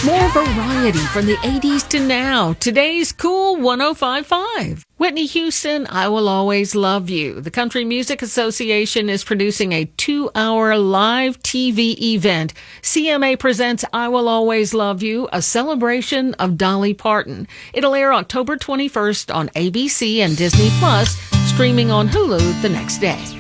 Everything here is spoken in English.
More variety from the 80s to now. Today's Cool 105.5. Whitney Houston, I Will Always Love You. The Country Music Association is producing a 2-hour live TV event. CMA presents I Will Always Love You, a celebration of Dolly Parton. It'll air October 21st on ABC and Disney Plus, streaming on Hulu the next day.